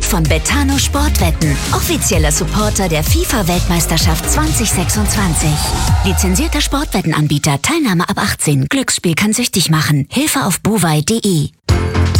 von Betano Sportwetten, offizieller Supporter der FIFA-Weltmeisterschaft 2026. Lizenzierter Sportwettenanbieter, Teilnahme ab 18. Glücksspiel kann süchtig machen. Hilfe auf bovai.de.